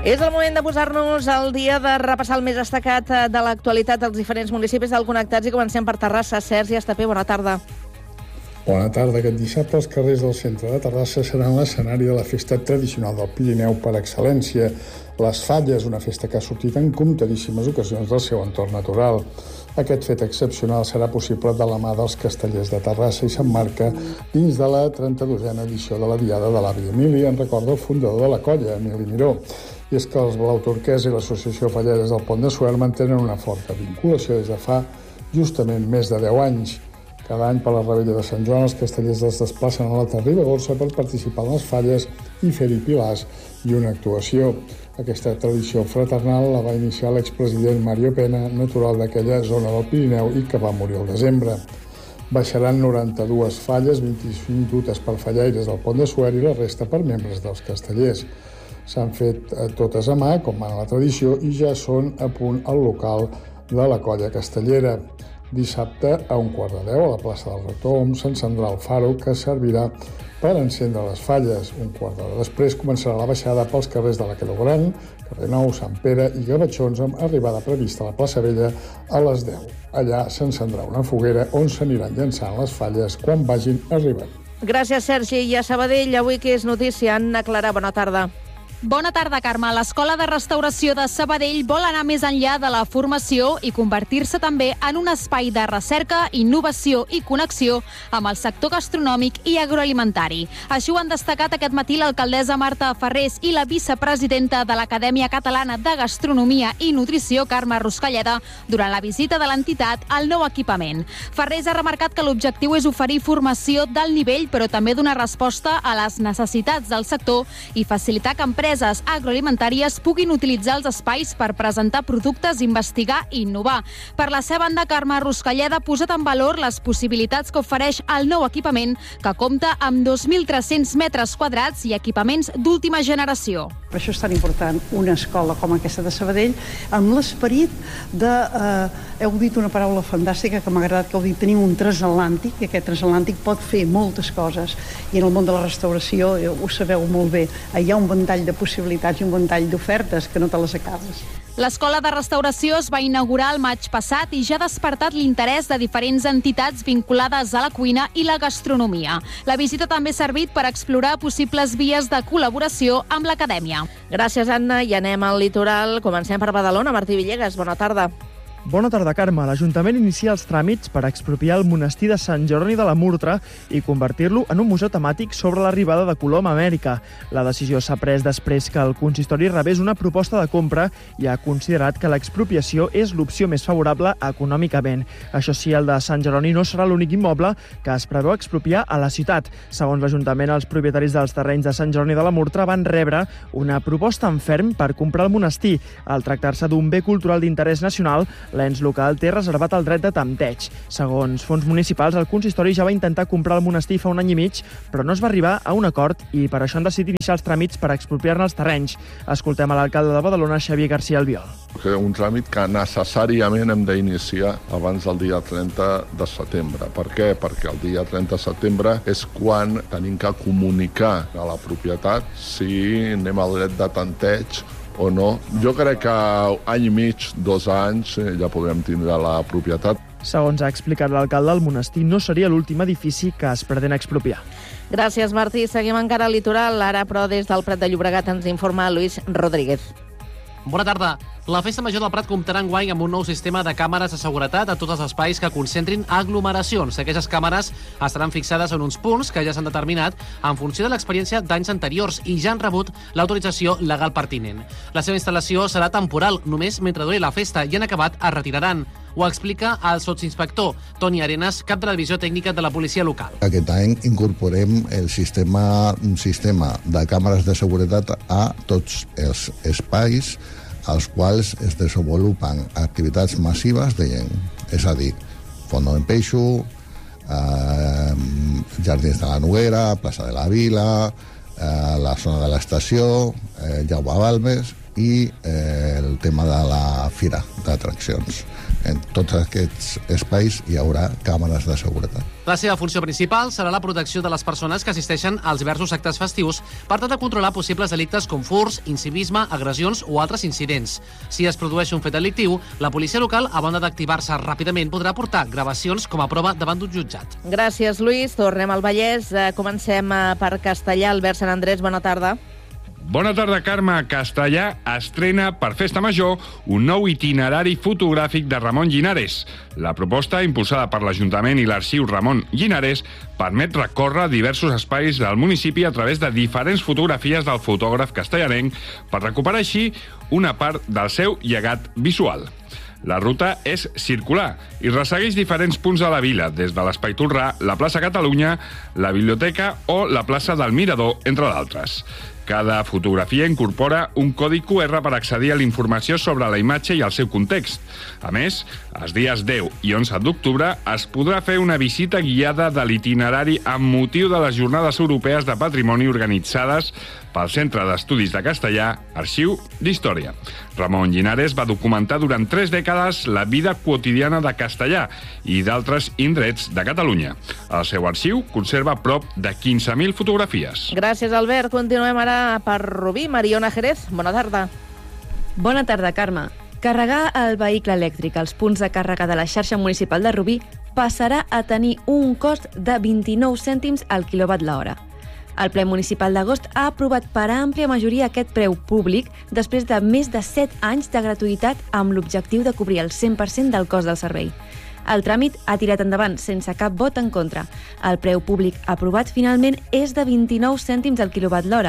És el moment de posar-nos al dia, de repassar el més destacat de l'actualitat dels diferents municipis del Connectats, i comencem per Terrassa. Sergi Estapé, bona tarda. Bona tarda. Aquest dissabte els carrers del centre de Terrassa seran l'escenari de la festa tradicional del Pirineu per excel·lència. Les Falles, una festa que ha sortit en comptadíssimes ocasions del seu entorn natural. Aquest fet excepcional serà possible de la mà dels castellers de Terrassa i s'emmarca dins de la 32a edició de la Diada de l'Avi Emili, en record del fundador de la colla, Emili Miró. I és que els Blau Turquès i l'Associació Falleres del Pont de Suert mantenen una forta vinculació des de fa justament més de 10 anys. Cada any per la Rebella de Sant Joan els castellers es desplacen a l'Alta Ribagorça per participar en les falles i fer-hi pilars i una actuació. Aquesta tradició fraternal la va iniciar l'expresident Mario Pena, natural d'aquella zona del Pirineu i que va morir al desembre. Baixaran 92 falles, 25 dutes per fallaires del Pont de Suert i la resta per membres dels castellers. S'han fet totes a mà, com mana la tradició, i ja són a punt al local de la colla castellera. Dissabte, a 9:15, a la plaça del Rector Om, s'encendrà el faro que servirà per encendre les falles. 1/4 després començarà la baixada pels carrers de la Quedó Gran, carrer Nou, Sant Pere i Gavatxons, amb arribada prevista a la plaça Vella a les 10. Allà s'encendrà una foguera on s'aniran llançant les falles quan vagin arribant. Gràcies, Sergi. I a Sabadell, avui que és notícia, Anna Clara, bona tarda. Bona tarda, Carme. L'Escola de Restauració de Sabadell vol anar més enllà de la formació i convertir-se també en un espai de recerca, innovació i connexió amb el sector gastronòmic i agroalimentari. Així ho han destacat aquest matí l'alcaldessa Marta Ferrés i la vicepresidenta de l'Acadèmia Catalana de Gastronomia i Nutrició, Carme Ruscalleda, durant la visita de l'entitat al nou equipament. Ferrés ha remarcat que l'objectiu és oferir formació d'alt nivell, però també donar resposta a les necessitats del sector i facilitar que empreses agroalimentàries puguin utilitzar els espais per presentar productes, investigar i innovar. Per la seva banda, Carme Ruscalleda ha posat en valor les possibilitats que ofereix el nou equipament, que compta amb 2.300 metres quadrats i equipaments d'última generació. Per això és tan important una escola com aquesta de Sabadell, amb l'esperit de... heu dit una paraula fantàstica que m'ha agradat, que heu dit, tenim un transatlàntic, i aquest transatlàntic pot fer moltes coses, i en el món de la restauració ho sabeu molt bé, hi ha un ventall de possibilitats i un ventall d'ofertes que no te les acabes. L'Escola de Restauració es va inaugurar el maig passat i ja ha despertat l'interès de diferents entitats vinculades a la cuina i la gastronomia. La visita també ha servit per explorar possibles vies de col·laboració amb l'Acadèmia. Gràcies, Anna. I anem al litoral. Comencem per Badalona. Martí Villegas, bona tarda. Bona tarda, Carme. L'Ajuntament inicia els tràmits per expropiar el monestir de Sant Jeroni de la Murtra i convertir-lo en un museu temàtic sobre l'arribada de Colom a Amèrica. La decisió s'ha pres després que el consistori rebés una proposta de compra i ha considerat que l'expropiació és l'opció més favorable econòmicament. Això sí, el de Sant Jeroni no serà l'únic immoble que es preveu expropiar a la ciutat. Segons l'Ajuntament, els propietaris dels terrenys de Sant Jeroni de la Murtra van rebre una proposta en ferm per comprar el monestir. Al tractar-se d'un bé cultural d'interès nacional, l'ens local té reservat el dret de tempteig. Segons fons municipals, el consistori ja va intentar comprar el monestir fa un any i mig, però no es va arribar a un acord i per això han decidit iniciar els tràmits per expropiar-ne els terrenys. Escoltem a l'alcalde de Badalona, Xavier García Albiol. Un tràmit que necessàriament hem d'iniciar abans del dia 30 de setembre. Per què? Perquè el dia 30 de setembre és quan tenim que comunicar a la propietat si anem al dret de tanteig o no. Jo crec que any i mig, 2 anys, ja podrem tindre la propietat. Segons ha explicat l'alcalde, el monestir no seria l'últim edifici que es pretén expropiar. Gràcies, Martí. Seguim encara al litoral. Ara, però, des del Prat de Llobregat ens informa Luis Rodríguez. Bona tarda. La Festa Major del Prat comptarà enguany amb un nou sistema de càmeres de seguretat a tots els espais que concentrin aglomeracions. Aquestes càmeres estaran fixades en uns punts que ja s'han determinat en funció de l'experiència d'anys anteriors i ja han rebut l'autorització legal pertinent. La seva instal·lació serà temporal, només mentre duri la festa, i en acabat es retiraran. Ho explica el sotsinspector Toni Arenas, cap de la divisió tècnica de la policia local. Aquest any incorporem un sistema de càmeres de seguretat a tots els espais als quals es desenvolupen activitats massives de gent. És a dir, Fondo en Peixo, Jardins de la Noguera, plaça de la Vila, la zona de l'estació, Jaume Balmes, i el tema de la fira d'atraccions. En tots aquests espais hi haurà càmeres de seguretat. La seva funció principal serà la protecció de les persones que assisteixen als diversos actes festius per tal de controlar possibles delictes com furts, incivisme, agressions o altres incidents. Si es produeix un fet delictiu, la policia local, a banda d'activar-se ràpidament, podrà portar gravacions com a prova davant d'un jutjat. Gràcies, Lluís. Tornem al Vallès. Comencem per Castellà. Albert Sant Andrés, bona tarda. Bona tarda, Carme. Castellà estrena per Festa Major un nou itinerari fotogràfic de Ramon Llinares. La proposta, impulsada per l'Ajuntament i l'Arxiu Ramon Llinares, permet recórrer diversos espais del municipi a través de diferents fotografies del fotògraf castellanenc per recuperar així una part del seu llegat visual. La ruta és circular i ressegueix diferents punts de la vila, des de l'Espai Tolrà, la plaça Catalunya, la Biblioteca o la plaça del Mirador, entre d'altres. Cada fotografia incorpora un codi QR per accedir a la informació sobre la imatge i el seu context. A més, els dies 10 i 11 d'octubre es podrà fer una visita guiada de l'itinerari amb motiu de les Jornades Europees de Patrimoni organitzades pel Centre d'Estudis de Castellà, Arxiu d'Història. Ramon Llinares va documentar durant 3 dècades la vida quotidiana de Castellà i d'altres indrets de Catalunya. El seu arxiu conserva prop de 15.000 fotografies. Gràcies, Albert. Continuem ara per Rubí. Mariona Jerez, bona tarda. Bona tarda, Carme. Carregar el vehicle elèctric als punts de càrrega de la xarxa municipal de Rubí passarà a tenir un cost de 29 cèntims al quilowatt l'hora. El ple municipal d'agost ha aprovat per àmplia majoria aquest preu públic després de més de 7 anys de gratuïtat amb l'objectiu de cobrir el 100% del cost del servei. El tràmit ha tirat endavant sense cap vot en contra. El preu públic aprovat finalment és de 29 cèntims al quilowatt l'hora,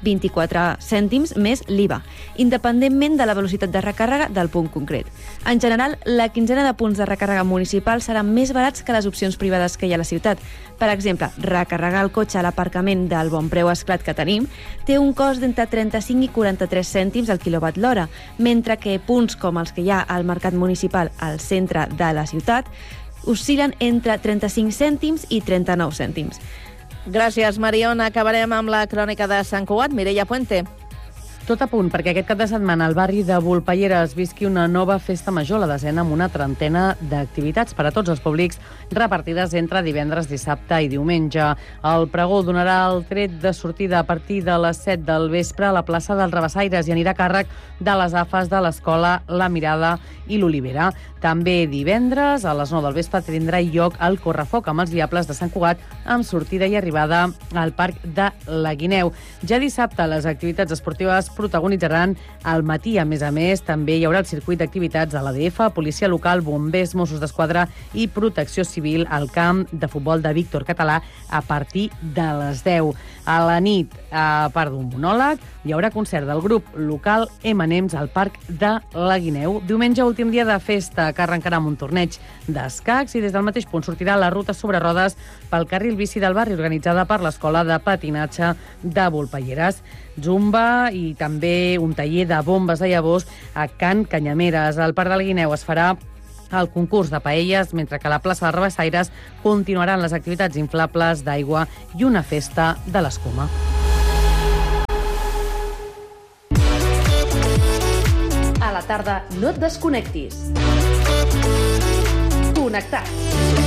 24 cèntims més l'IVA, independentment de la velocitat de recàrrega del punt concret. En general, la quinzena de punts de recàrrega municipal seran més barats que les opcions privades que hi ha a la ciutat. Per exemple, recarregar el cotxe a l'aparcament del bon preu esclat que tenim té un cost d'entre 35 i 43 cèntims al quilowatt l'hora, mentre que punts com els que hi ha al mercat municipal al centre de la ciutat oscil·len entre 35 cèntims i 39 cèntims. Gràcies, Mariona. Acabarem amb la crònica de Sant Cugat. Mireia Puente. Tot a punt, perquè aquest cap de setmana al barri de Volpelleres visqui una nova festa major, la desena, amb una trentena d'activitats per a tots els públics repartides entre divendres, dissabte i diumenge. El pregó donarà el tret de sortida a partir de les 7 del vespre a la plaça dels Rabassaires i anirà a càrrec de les AFAs de l'Escola La Mirada i l'Olivera. També divendres, a les 9 del vespre, tindrà lloc el Correfoc amb els Diables de Sant Cugat, amb sortida i arribada al Parc de la Guineu. Ja dissabte, les activitats esportives protagonitzaran al matí. A més, també hi haurà el circuit d'activitats de l'ADF, Policia Local, Bombers, Mossos d'Esquadra i Protecció Civil al camp de futbol de Víctor Català a partir de les 10. A la nit, a part d'un monòleg, hi haurà concert del grup local M&M's al Parc de la Guineu. Diumenge, últim dia de festa, que arrencarà amb un torneig d'escacs i des del mateix punt sortirà la ruta sobre rodes pel carril bici del barri organitzada per l'Escola de Patinatge de Volpelleres. Zumba i també un taller de bombes de llavors a Can Canyameres. Al Parc de la Guineu es farà el concurs de paelles, mentre que a la plaça dels Rabassaires continuaran les activitats inflables d'aigua i una festa de l'escuma. A la tarda no et desconnectis. Connectats.